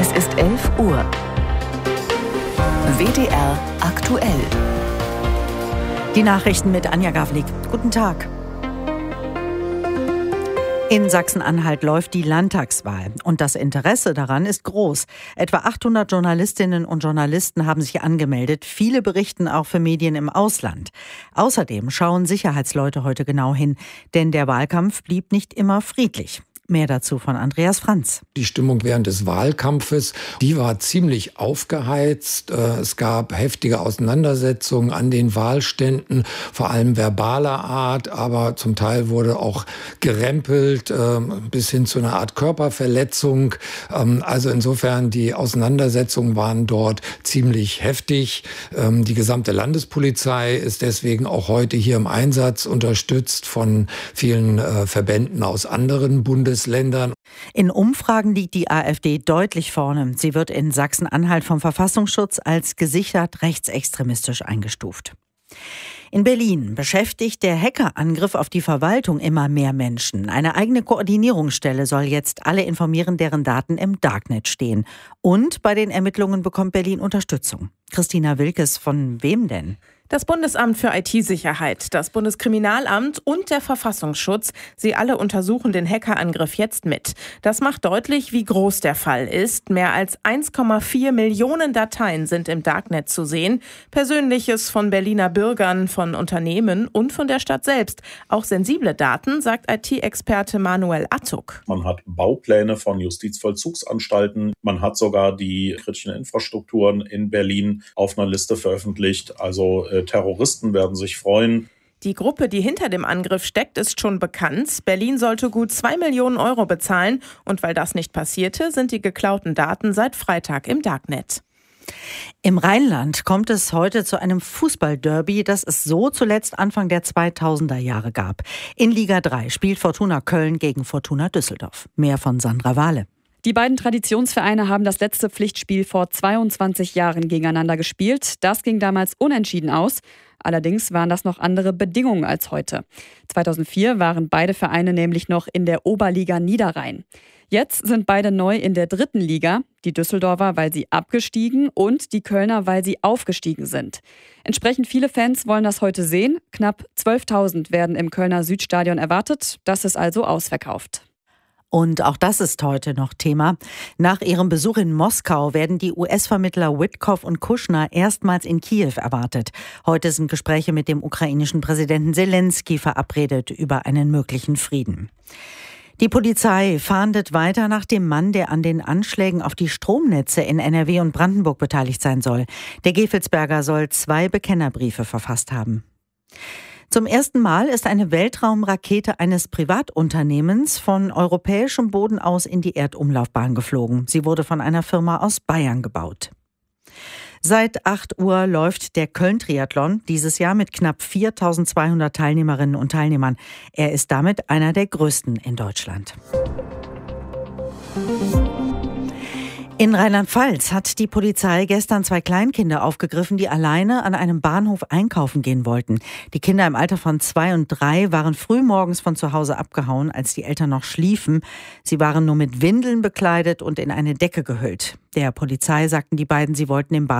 Es ist 11 Uhr. WDR aktuell. Die Nachrichten mit Anja Gavlik. Guten Tag. In Sachsen-Anhalt läuft die Landtagswahl und das Interesse daran ist groß. Etwa 800 Journalistinnen und Journalisten haben sich angemeldet. Viele berichten auch für Medien im Ausland. Außerdem schauen Sicherheitsleute heute genau hin, denn der Wahlkampf blieb nicht immer friedlich. Mehr dazu von Andreas Franz. Die Stimmung während des Wahlkampfes, die war ziemlich aufgeheizt. Es gab heftige Auseinandersetzungen an den Wahlständen, vor allem verbaler Art, aber zum Teil wurde auch gerempelt, bis hin zu einer Art Körperverletzung. Also insofern, die Auseinandersetzungen waren dort ziemlich heftig. Die gesamte Landespolizei ist deswegen auch heute hier im Einsatz, unterstützt von vielen Verbänden aus anderen Bundesländern. In Umfragen liegt die AfD deutlich vorne. Sie wird in Sachsen-Anhalt vom Verfassungsschutz als gesichert rechtsextremistisch eingestuft. In Berlin beschäftigt der Hackerangriff auf die Verwaltung immer mehr Menschen. Eine eigene Koordinierungsstelle soll jetzt alle informieren, deren Daten im Darknet stehen. Und bei den Ermittlungen bekommt Berlin Unterstützung. Christina Wilkes, von wem denn? Das Bundesamt für IT-Sicherheit, das Bundeskriminalamt und der Verfassungsschutz, sie alle untersuchen den Hackerangriff jetzt mit. Das macht deutlich, wie groß der Fall ist. Mehr als 1,4 Millionen Dateien sind im Darknet zu sehen. Persönliches von Berliner Bürgern, von Unternehmen und von der Stadt selbst. Auch sensible Daten, sagt IT-Experte Manuel Attuk. Man hat Baupläne von Justizvollzugsanstalten. Man hat sogar die kritischen Infrastrukturen in Berlin auf einer Liste veröffentlicht. Also Terroristen werden sich freuen. Die Gruppe, die hinter dem Angriff steckt, ist schon bekannt. Berlin sollte gut 2 Millionen Euro bezahlen. Und weil das nicht passierte, sind die geklauten Daten seit Freitag im Darknet. Im Rheinland kommt es heute zu einem Fußballderby, das es so zuletzt Anfang der 2000er Jahre gab. In Liga 3 spielt Fortuna Köln gegen Fortuna Düsseldorf. Mehr von Sandra Wahle. Die beiden Traditionsvereine haben das letzte Pflichtspiel vor 22 Jahren gegeneinander gespielt. Das ging damals unentschieden aus. Allerdings waren das noch andere Bedingungen als heute. 2004 waren beide Vereine nämlich noch in der Oberliga Niederrhein. Jetzt sind beide neu in der 3. Liga. Die Düsseldorfer, weil sie abgestiegen und die Kölner, weil sie aufgestiegen sind. Entsprechend viele Fans wollen das heute sehen. Knapp 12.000 werden im Kölner Südstadion erwartet. Das ist also ausverkauft. Und auch das ist heute noch Thema. Nach ihrem Besuch in Moskau werden die US-Vermittler Witkoff und Kushner erstmals in Kiew erwartet. Heute sind Gespräche mit dem ukrainischen Präsidenten Zelensky verabredet über einen möglichen Frieden. Die Polizei fahndet weiter nach dem Mann, der an den Anschlägen auf die Stromnetze in NRW und Brandenburg beteiligt sein soll. Der Gevelsberger soll 2 Bekennerbriefe verfasst haben. Zum ersten Mal ist eine Weltraumrakete eines Privatunternehmens von europäischem Boden aus in die Erdumlaufbahn geflogen. Sie wurde von einer Firma aus Bayern gebaut. Seit 8 Uhr läuft der Köln-Triathlon, dieses Jahr mit knapp 4.200 Teilnehmerinnen und Teilnehmern. Er ist damit einer der größten in Deutschland. In Rheinland-Pfalz hat die Polizei gestern 2 Kleinkinder aufgegriffen, die alleine an einem Bahnhof einkaufen gehen wollten. Die Kinder im Alter von 2 und 3 waren frühmorgens von zu Hause abgehauen, als die Eltern noch schliefen. Sie waren nur mit Windeln bekleidet und in eine Decke gehüllt. Der Polizei sagten die beiden, sie wollten im Bahnhof